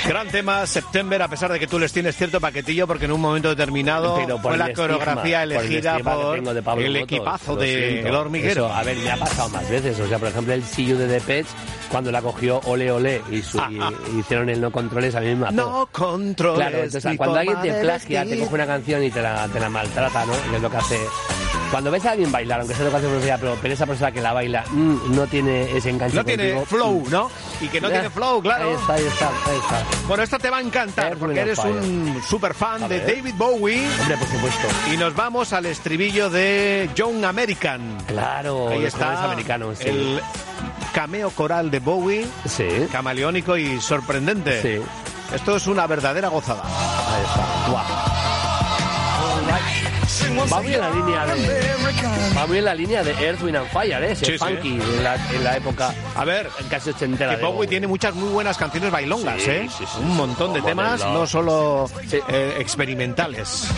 Gran tema, September, a pesar de que tú les tienes cierto paquetillo, porque en un momento determinado fue la coreografía elegida por el equipazo de El Hormiguero. Eso, a ver, me ha pasado más veces. O sea, por ejemplo, el See You de Depeche, cuando la cogió Ole Ole y hicieron el No Controles, a mí me mató. No Controles. Claro, entonces cuando alguien te plagia, te coge una canción y te la maltrata, ¿no? Y es lo que hace. Cuando ves a alguien bailar, aunque sea de canción preferida, pero esa persona que la baila no tiene ese enganche. No tiene flow, ¿no? Y que no tiene flow, claro. Ahí está. Bueno, esta te va a encantar porque eres un super fan de David Bowie. Hombre, por supuesto. Y nos vamos al estribillo de Young American. Claro, ahí está americanos, sí. El cameo coral de Bowie, sí, camaleónico y sorprendente. Sí. Esto es una verdadera gozada. Ahí está. Guau. Va muy en la línea de Earth, Wind and Fire, ese sí, funky sí. En la época, a ver, casi ochentera. Que Bowie tiene muchas muy buenas canciones bailongas, sí, sí, un montón de temas, no solo experimentales.